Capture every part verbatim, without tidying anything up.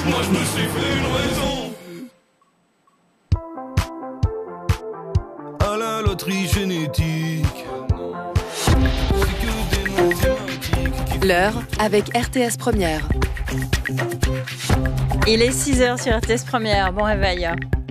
Moi je me suis fait une raison. À la loterie génétique. C'est que des mathématiques. L'heure avec R T S Première. Il est six heures sur R T S Première. Bon réveil.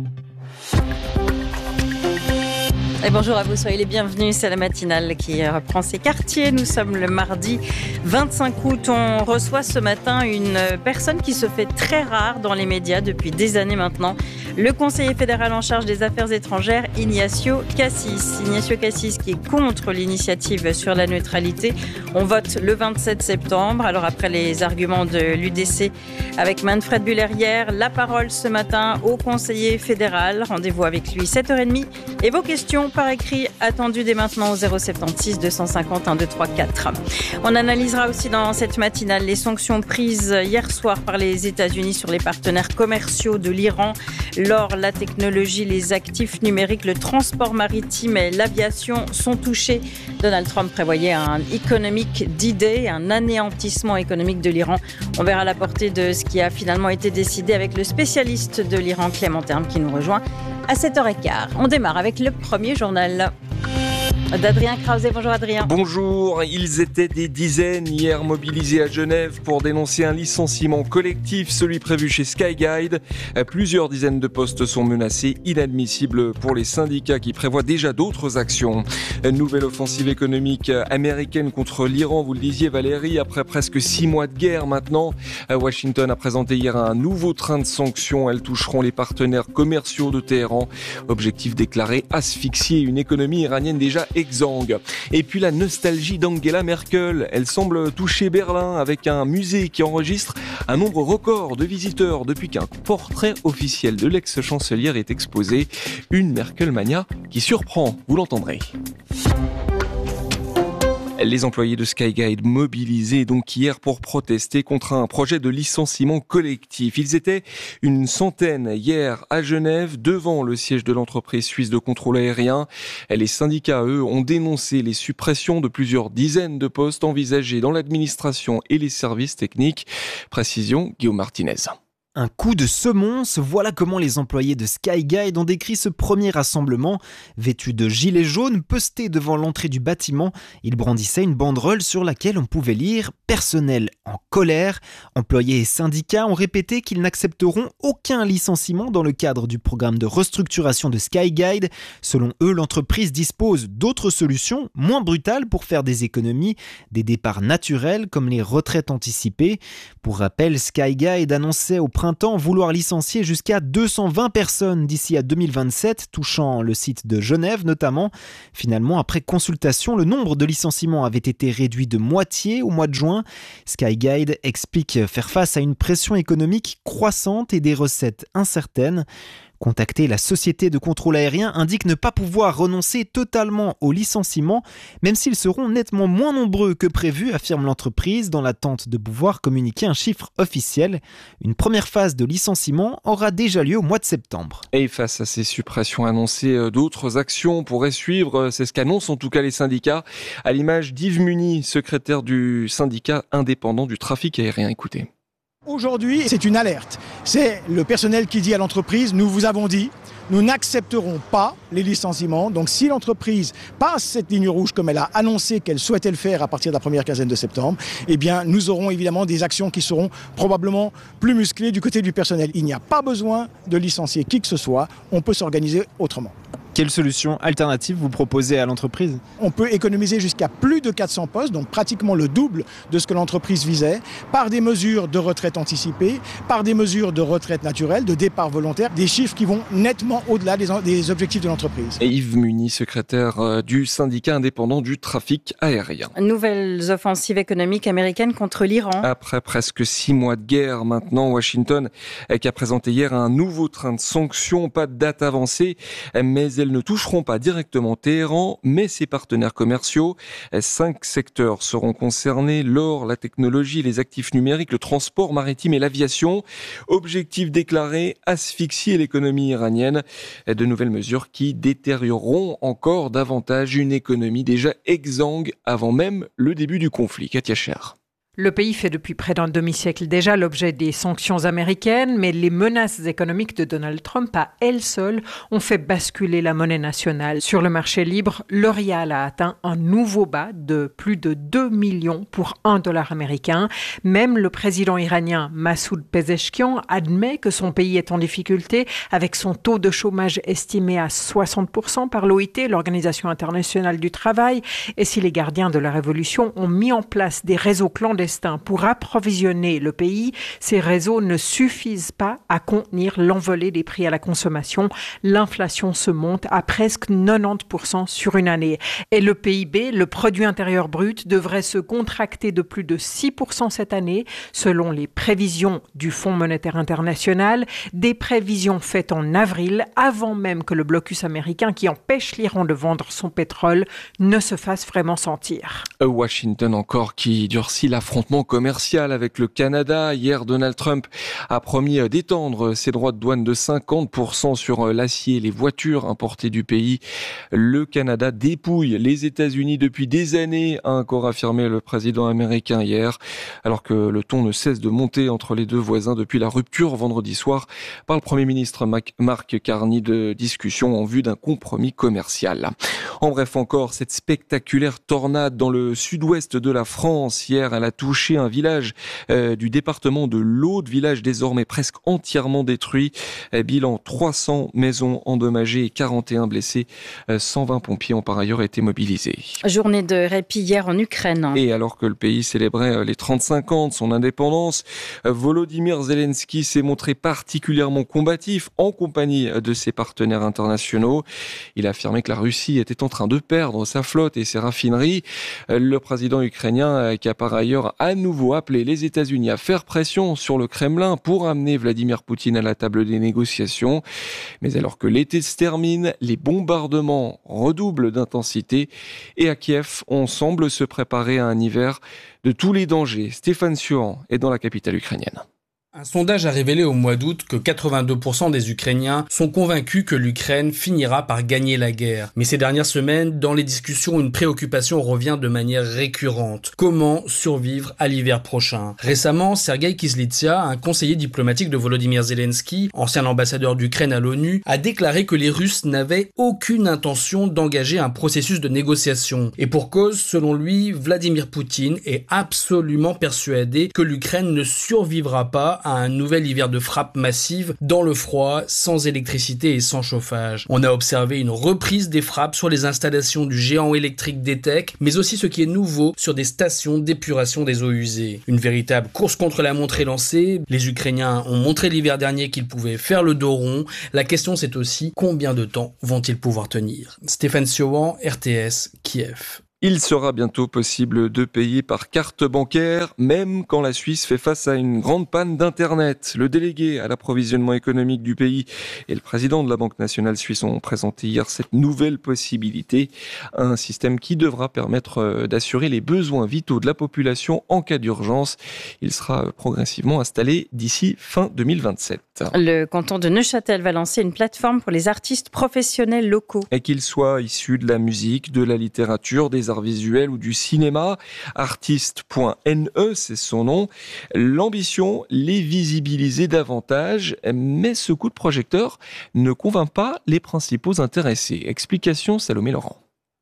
Et bonjour à vous, soyez les bienvenus, c'est la matinale qui reprend ses quartiers. Nous sommes le mardi vingt-cinq août. On reçoit ce matin une personne qui se fait très rare dans les médias depuis des années maintenant. Le conseiller fédéral en charge des affaires étrangères, Ignacio Cassis. Ignacio Cassis qui est contre l'initiative sur la neutralité. On vote le vingt-sept septembre. Alors après les arguments de l'U D C avec Manfred Buller hier, la parole ce matin au conseiller fédéral. Rendez-vous avec lui sept heures trente et vos questions par écrit attendues dès maintenant au zéro sept six deux cent cinquante un deux trois quatre. On analysera aussi dans cette matinale les sanctions prises hier soir par les États-Unis sur les partenaires commerciaux de l'Iran. L'or, la technologie, les actifs numériques, le transport maritime et l'aviation sont touchés. Donald Trump prévoyait un economic D-Day, un anéantissement économique de l'Iran. On verra la portée de ce qui a finalement été décidé avec le spécialiste de l'Iran, Clément Terme, qui nous rejoint à sept heures quinze. On démarre avec le premier journal d'Adrien Krause. Bonjour Adrien. Bonjour, ils étaient des dizaines hier mobilisés à Genève pour dénoncer un licenciement collectif, celui prévu chez Skyguide. Plusieurs dizaines de postes sont menacés, inadmissibles pour les syndicats qui prévoient déjà d'autres actions. Nouvelle offensive économique américaine contre l'Iran, vous le disiez Valérie, après presque six mois de guerre maintenant. Washington a présenté hier un nouveau train de sanctions, elles toucheront les partenaires commerciaux de Téhéran. Objectif déclaré, asphyxier une économie iranienne déjà exsangue. Et puis la nostalgie d'Angela Merkel, elle semble toucher Berlin avec un musée qui enregistre un nombre record de visiteurs depuis qu'un portrait officiel de l'ex-chancelière est exposé. Une Merkelmania qui surprend, vous l'entendrez. Les employés de Skyguide mobilisés donc hier pour protester contre un projet de licenciement collectif. Ils étaient une centaine hier à Genève devant le siège de l'entreprise suisse de contrôle aérien. Les syndicats, eux, ont dénoncé les suppressions de plusieurs dizaines de postes envisagés dans l'administration et les services techniques. Précision, Guillaume Martinez. Un coup de semonce, voilà comment les employés de Skyguide ont décrit ce premier rassemblement. Vêtus de gilets jaunes, postés devant l'entrée du bâtiment, ils brandissaient une banderole sur laquelle on pouvait lire « Personnel en colère ». Employés et syndicats ont répété qu'ils n'accepteront aucun licenciement dans le cadre du programme de restructuration de Skyguide. Selon eux, l'entreprise dispose d'autres solutions moins brutales pour faire des économies, des départs naturels comme les retraites anticipées. Pour rappel, Skyguide annonçait au printemps vouloir licencier jusqu'à deux cent vingt personnes d'ici à deux mille vingt-sept, touchant le site de Genève notamment. Finalement, après consultation, le nombre de licenciements avait été réduit de moitié au mois de juin. Skyguide explique faire face à une pression économique croissante et des recettes incertaines. Contacté, la société de contrôle aérien indique ne pas pouvoir renoncer totalement au licenciement, même s'ils seront nettement moins nombreux que prévu, affirme l'entreprise, dans l'attente de pouvoir communiquer un chiffre officiel. Une première phase de licenciement aura déjà lieu au mois de septembre. Et face à ces suppressions annoncées, d'autres actions pourraient suivre. C'est ce qu'annoncent en tout cas les syndicats, à l'image d'Yves Munies, secrétaire du syndicat indépendant du trafic aérien. Écoutez. Aujourd'hui, c'est une alerte. C'est le personnel qui dit à l'entreprise, nous vous avons dit, nous n'accepterons pas les licenciements. Donc si l'entreprise passe cette ligne rouge comme elle a annoncé qu'elle souhaitait le faire à partir de la première quinzaine de septembre, eh bien nous aurons évidemment des actions qui seront probablement plus musclées du côté du personnel. Il n'y a pas besoin de licencier qui que ce soit, on peut s'organiser autrement. Quelle solution alternative vous proposez à l'entreprise ? On peut économiser jusqu'à plus de quatre cents postes, donc pratiquement le double de ce que l'entreprise visait, par des mesures de retraite anticipée, par des mesures de retraite naturelle, de départ volontaire, des chiffres qui vont nettement au-delà des, des objectifs de l'entreprise. Et Yves Munies, secrétaire du syndicat indépendant du trafic aérien. Nouvelles offensives économiques américaines contre l'Iran. Après presque six mois de guerre maintenant, Washington qui a présenté hier un nouveau train de sanctions, pas de date avancée, mais elles ne toucheront pas directement Téhéran, mais ses partenaires commerciaux. Cinq secteurs seront concernés, l'or, la technologie, les actifs numériques, le transport maritime et l'aviation. Objectif déclaré, asphyxier l'économie iranienne. De nouvelles mesures qui détérioreront encore davantage une économie déjà exsangue avant même le début du conflit. Katia Cher. Le pays fait depuis près d'un demi-siècle déjà l'objet des sanctions américaines, mais les menaces économiques de Donald Trump à elles seules ont fait basculer la monnaie nationale. Sur le marché libre, le rial a atteint un nouveau bas de plus de deux millions pour un dollar américain. Même le président iranien Massoud Pezeshkian admet que son pays est en difficulté avec son taux de chômage estimé à soixante pour cent par l'O I T, l'Organisation internationale du travail. Et si les gardiens de la révolution ont mis en place des réseaux clandestins pour approvisionner le pays, ces réseaux ne suffisent pas à contenir l'envolée des prix à la consommation. L'inflation se monte à presque quatre-vingt-dix pour cent sur une année. Et le P I B, le produit intérieur brut, devrait se contracter de plus de six pour cent cette année, selon les prévisions du Fonds monétaire international, des prévisions faites en avril, avant même que le blocus américain qui empêche l'Iran de vendre son pétrole ne se fasse vraiment sentir. Washington encore qui durcit l'affrontement commercial avec le Canada. Hier, Donald Trump a promis d'étendre ses droits de douane de cinquante pour cent sur l'acier et les voitures importées du pays. Le Canada dépouille les États-Unis depuis des années, a encore affirmé le président américain hier, alors que le ton ne cesse de monter entre les deux voisins depuis la rupture vendredi soir par le Premier ministre Mark Carney de discussion en vue d'un compromis commercial. En bref, encore cette spectaculaire tornade dans le sud-ouest de la France. Hier, elle a touché un village euh, du département de l'Aude, village désormais presque entièrement détruit. Euh, bilan trois cents maisons endommagées et quarante et un blessés. Euh, cent vingt pompiers ont par ailleurs été mobilisés. Journée de répit hier en Ukraine. Et alors que le pays célébrait les trente-cinq ans de son indépendance, Volodymyr Zelensky s'est montré particulièrement combatif en compagnie de ses partenaires internationaux. Il a affirmé que la Russie était en train de perdre sa flotte et ses raffineries. Le président ukrainien qui a par ailleurs à nouveau appelé les États-Unis à faire pression sur le Kremlin pour amener Vladimir Poutine à la table des négociations. Mais alors que l'été se termine, les bombardements redoublent d'intensité et à Kiev, on semble se préparer à un hiver de tous les dangers. Stéphane Sioran est dans la capitale ukrainienne. Un sondage a révélé au mois d'août que quatre-vingt-deux pour cent des Ukrainiens sont convaincus que l'Ukraine finira par gagner la guerre. Mais ces dernières semaines, dans les discussions, une préoccupation revient de manière récurrente. Comment survivre à l'hiver prochain ? Récemment, Sergueï Kyslytsya, un conseiller diplomatique de Volodymyr Zelensky, ancien ambassadeur d'Ukraine à l'ONU, a déclaré que les Russes n'avaient aucune intention d'engager un processus de négociation. Et pour cause, selon lui, Vladimir Poutine est absolument persuadé que l'Ukraine ne survivra pas à un nouvel hiver de frappe massive dans le froid, sans électricité et sans chauffage. On a observé une reprise des frappes sur les installations du géant électrique D T E C, mais aussi ce qui est nouveau sur des stations d'épuration des eaux usées. Une véritable course contre la montre est lancée. Les Ukrainiens ont montré l'hiver dernier qu'ils pouvaient faire le dos rond. La question c'est aussi combien de temps vont-ils pouvoir tenir ? Stéphane Sioran, R T S, Kiev. Il sera bientôt possible de payer par carte bancaire, même quand la Suisse fait face à une grande panne d'Internet. Le délégué à l'approvisionnement économique du pays et le président de la Banque nationale suisse ont présenté hier cette nouvelle possibilité. Un système qui devra permettre d'assurer les besoins vitaux de la population en cas d'urgence. Il sera progressivement installé d'ici fin deux mille vingt-sept. Le canton de Neuchâtel va lancer une plateforme pour les artistes professionnels locaux. Et qu'ils soient issus de la musique, de la littérature, des arts visuels ou du cinéma. Artiste point N E, c'est son nom. L'ambition, les visibiliser davantage, mais ce coup de projecteur ne convainc pas les principaux intéressés. Explication Salomé Laurent.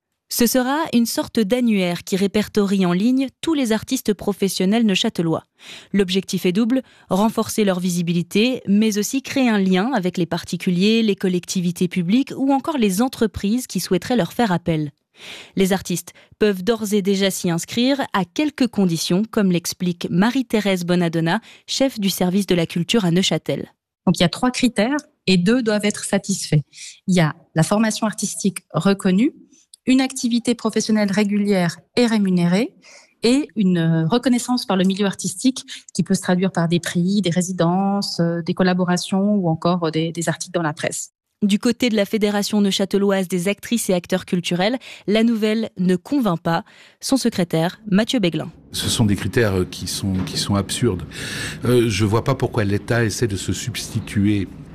Ce sera une sorte d'annuaire qui répertorie en ligne tous les artistes professionnels neuchâtelois. L'objectif est double, renforcer leur visibilité, mais aussi créer un lien avec les particuliers, les collectivités publiques ou encore les entreprises qui souhaiteraient leur faire appel. Les artistes peuvent d'ores et déjà s'y inscrire à quelques conditions, comme l'explique Marie-Thérèse Bonadonna, chef du service de la culture à Neuchâtel. Donc il y a trois critères et deux doivent être satisfaits. Il y a la formation artistique reconnue, une activité professionnelle régulière et rémunérée et une reconnaissance par le milieu artistique qui peut se traduire par des prix, des résidences, des collaborations ou encore des, des articles dans la presse. Du côté de la Fédération neuchâteloise des actrices et acteurs culturels, la nouvelle ne convainc pas. Son secrétaire, Mathieu Béglin. Ce sont des critères qui sont, qui sont absurdes. Euh, je ne vois pas pourquoi l'État essaie de se substituer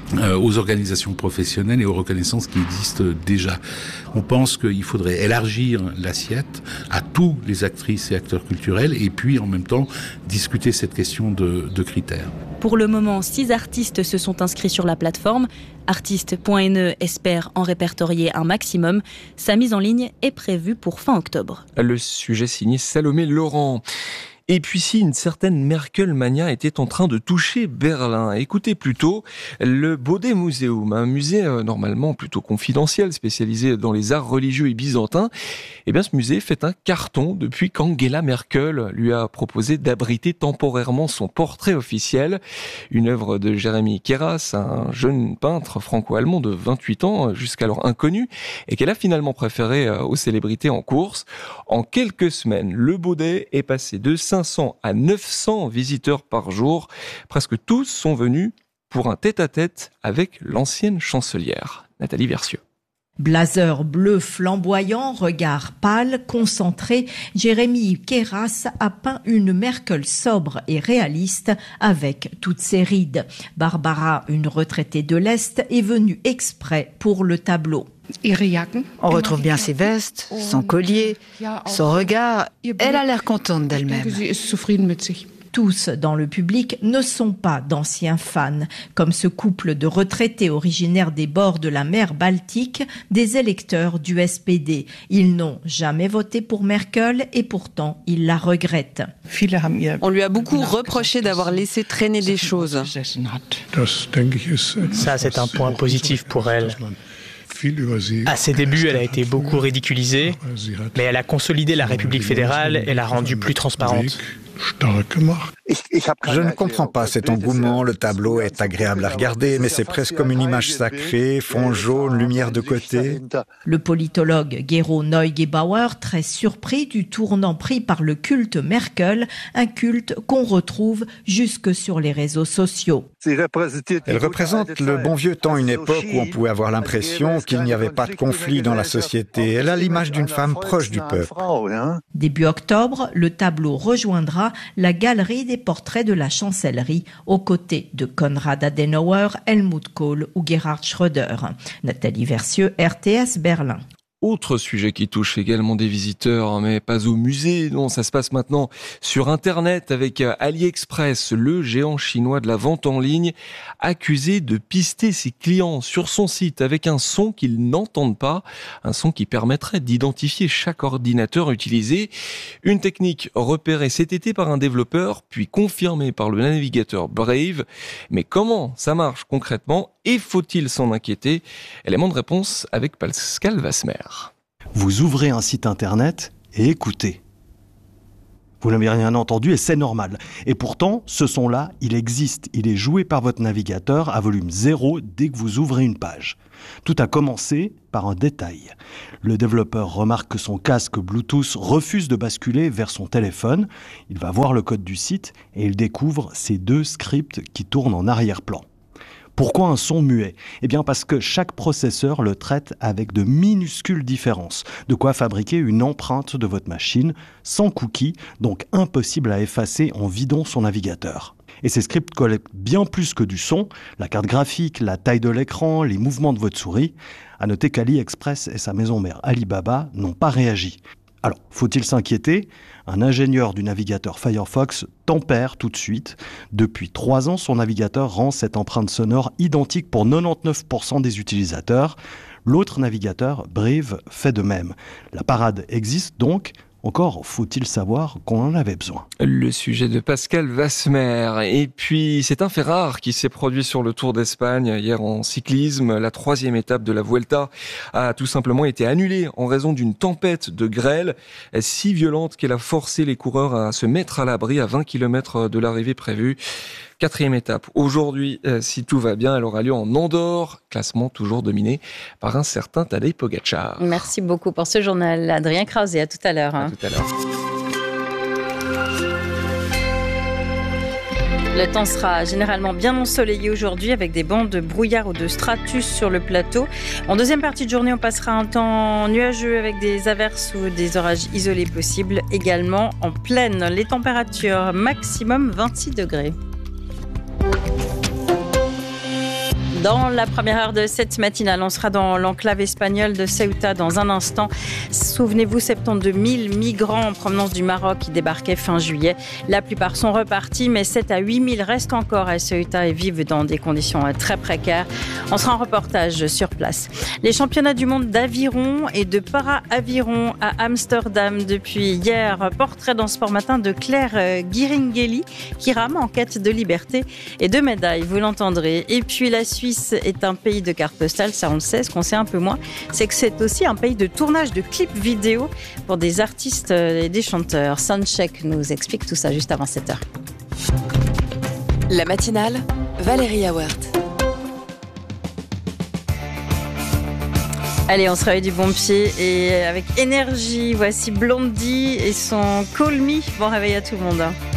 euh, aux organisations professionnelles et aux reconnaissances qui existent déjà. On pense qu'il faudrait élargir l'assiette à tous les actrices et acteurs culturels et puis en même temps discuter cette question de, de critères. Pour le moment, six artistes se sont inscrits sur la plateforme. Artistes point N E espère en répertorier un maximum. Sa mise en ligne est prévue pour fin octobre. Le sujet signé Salomé Laurent. Et puis si une certaine Merkelmania était en train de toucher Berlin, écoutez plutôt le Bode Museum, un musée euh, normalement plutôt confidentiel, spécialisé dans les arts religieux et byzantins. Eh bien ce musée fait un carton depuis qu'Angela Merkel lui a proposé d'abriter temporairement son portrait officiel, une œuvre de Jérémy Keras, un jeune peintre franco-allemand de vingt-huit ans, jusqu'alors inconnu, et qu'elle a finalement préféré aux célébrités en course. En quelques semaines, le Baudet est passé de cinq cents à neuf cents visiteurs par jour. Presque tous sont venus pour un tête-à-tête avec l'ancienne chancelière, Nathalie Versieux. Blazer bleu flamboyant, regard pâle, concentré, Jérémy Keras a peint une Merkel sobre et réaliste avec toutes ses rides. Barbara, une retraitée de l'Est, est venue exprès pour le tableau. On retrouve bien ses vestes, son collier, son regard. Elle a l'air contente d'elle-même. Tous dans le public ne sont pas d'anciens fans, comme ce couple de retraités originaires des bords de la mer Baltique, des électeurs du S P D. Ils n'ont jamais voté pour Merkel et pourtant ils la regrettent. On lui a beaucoup reproché d'avoir laissé traîner des choses. Ça, c'est un point positif pour elle. À ses débuts, elle a été beaucoup ridiculisée, mais elle a consolidé la République fédérale et l'a rendue plus transparente. Je ne comprends pas cet engouement, le tableau est agréable à regarder, mais c'est presque comme une image sacrée, fond jaune, lumière de côté. Le politologue Gero Neugebauer, très surpris du tournant pris par le culte Merkel, un culte qu'on retrouve jusque sur les réseaux sociaux. Elle représente le bon vieux temps, une époque où on pouvait avoir l'impression qu'il n'y avait pas de conflit dans la société. Elle a l'image d'une femme proche du peuple. Début octobre, le tableau rejoindra la galerie des portraits de la chancellerie aux côtés de Konrad Adenauer, Helmut Kohl ou Gerhard Schröder. Nathalie Versieux, R T S Berlin. Autre sujet qui touche également des visiteurs, mais pas au musée. Non, ça se passe maintenant sur Internet avec AliExpress, le géant chinois de la vente en ligne, accusé de pister ses clients sur son site avec un son qu'ils n'entendent pas, un son qui permettrait d'identifier chaque ordinateur utilisé. Une technique repérée cet été par un développeur, puis confirmée par le navigateur Brave. Mais comment ça marche concrètement et faut-il s'en inquiéter? Élément de réponse avec Pascal Vasmer. Vous ouvrez un site internet et écoutez. Vous n'avez rien entendu et c'est normal. Et pourtant, ce son-là, il existe. Il est joué par votre navigateur à volume zéro dès que vous ouvrez une page. Tout a commencé par un détail. Le développeur remarque que son casque Bluetooth refuse de basculer vers son téléphone. Il va voir le code du site et il découvre ces deux scripts qui tournent en arrière-plan. Pourquoi un son muet? Eh bien parce que chaque processeur le traite avec de minuscules différences. De quoi fabriquer une empreinte de votre machine sans cookies, donc impossible à effacer en vidant son navigateur. Et ces scripts collectent bien plus que du son, la carte graphique, la taille de l'écran, les mouvements de votre souris. À noter qu'AliExpress et sa maison mère Alibaba n'ont pas réagi. Alors, faut-il s'inquiéter? Un ingénieur du navigateur Firefox tempère tout de suite. Depuis trois ans, son navigateur rend cette empreinte sonore identique pour quatre-vingt-dix-neuf pour cent des utilisateurs. L'autre navigateur, Brave, fait de même. La parade existe donc. Encore faut-il savoir qu'on en avait besoin. Le sujet de Pascal Vasmer. Et puis, c'est un fait rare qui s'est produit sur le Tour d'Espagne hier en cyclisme. La troisième étape de la Vuelta a tout simplement été annulée en raison d'une tempête de grêle si violente qu'elle a forcé les coureurs à se mettre à l'abri à vingt kilomètres de l'arrivée prévue. Quatrième étape. Aujourd'hui, si tout va bien, elle aura lieu en Andorre, classement toujours dominé par un certain Tadej Pogačar. Merci beaucoup pour ce journal, Adrien Krause. À tout à l'heure. À tout à l'heure. Le temps sera généralement bien ensoleillé aujourd'hui avec des bancs de brouillard ou de stratus sur le plateau. En deuxième partie de journée, on passera un temps nuageux avec des averses ou des orages isolés possibles également en plaine. Les températures maximum vingt-six degrés. Dans la première heure de cette matinale, on sera dans l'enclave espagnole de Ceuta dans un instant. Souvenez-vous, soixante-douze mille migrants en provenance du Maroc qui débarquaient fin juillet. La plupart sont repartis, mais sept à huit mille restent encore à Ceuta et vivent dans des conditions très précaires. On sera en reportage sur place. Les championnats du monde d'aviron et de para-aviron à Amsterdam depuis hier. Portrait dans Sport Matin de Claire Guiringhelli qui rame en quête de liberté et de médailles, vous l'entendrez. Et puis la Suisse est un pays de cartes postales, ça on le sait. Ce qu'on sait un peu moins, c'est que c'est aussi un pays de tournage de clips vidéo pour des artistes et des chanteurs. Soundcheck nous explique tout ça juste avant sept heures. La matinale, Valérie Awert. Allez, on se réveille du bon pied et avec énergie, voici Blondie et son Call Me. Bon réveil à tout le monde.